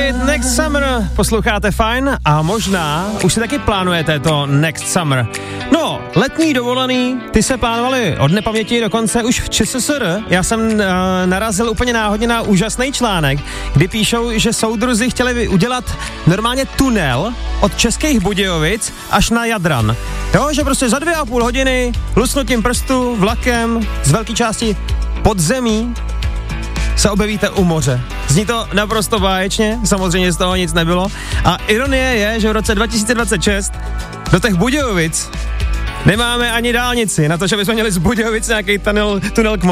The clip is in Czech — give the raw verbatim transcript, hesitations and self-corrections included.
David, Next Summer, posloucháte Fajn a možná už si taky plánujete to Next Summer. No, letní dovolený, ty se plánovali od nepaměti dokonce už v ČSSR. Já jsem uh, narazil úplně náhodně na úžasný článek, kdy píšou, že soudruzi chtěli udělat normálně tunel od Českých Budějovic až na Jadran. Jo, že prostě za dvě a půl hodiny lusnutím prstu vlakem z velké části podzemí se objevíte u moře. Zní to naprosto báječně, samozřejmě z toho nic nebylo. A ironie je, že v roce dva tisíce dvacet šest do těch Budějovic nemáme ani dálnici, na to, že bychom měli z Budějovic nějaký tunel, tunel k moři.